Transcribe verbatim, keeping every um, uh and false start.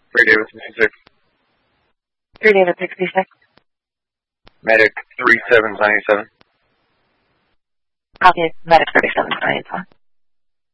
three David sixty-six. three David sixty-six. Medic three seven nine seven. Copy. Medic thirty-seven nine seven.